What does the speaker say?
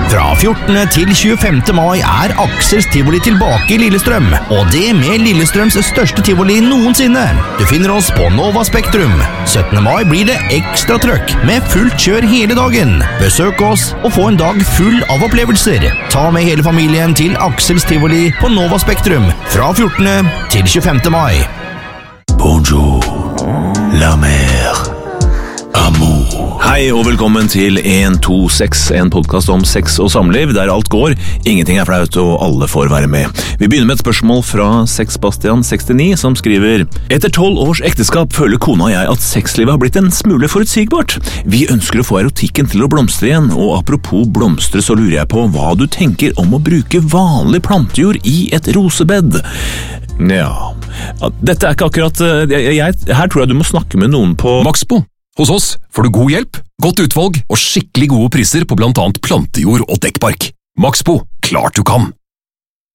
Fra 14. til 25. mai er Aksels Tivoli tilbake i Lillestrøm, og det med Lillestrøms største tivoli noensinne. Du finner oss på Nova Spektrum. 17. mai blir det ekstra trøkk, med fullt kjør hele dagen. Besøk oss og få en dag full av opplevelser. Ta med hele familien til Aksels Tivoli på Nova Spektrum fra 14. til 25. mai. Bonjour, la mer, amour. Hei og velkommen til 126, en podcast om sex og samliv, der alt går, ingenting er flaut og alle får være med. Vi begynner med et spørsmål fra Sexbastian69 som skriver: Etter 12 års ekteskap føler kona og jeg at sexlivet har blitt en smule forutsigbart. Vi ønsker å få erotikken til å blomstre igjen, og apropos blomstre så lurer jeg på hva du tenker om å bruke vanlig plantejord i et rosebed. Ja, dette er ikke akkurat... her tror jeg du må snakke med noen på... Maxbo. Hos oss får du god hjelp, godt utvalg og skikkelig gode priser på blant annet plantejord og dekkbark. Maxbo, klart du kan!